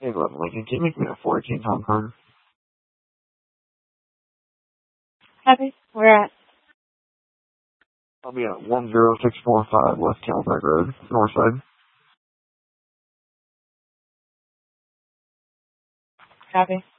11 Lincoln, can you make me a 418 Tom Carter? Happy? Where at? I'll be at 10645 West Camelback Road, north side. Copy.